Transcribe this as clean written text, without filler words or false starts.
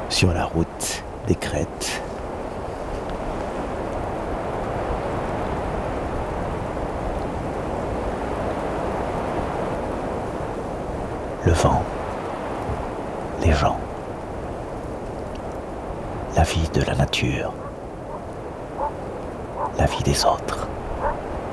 sur la route des crêtes. Le vent, les gens, la vie de la nature, la vie des autres.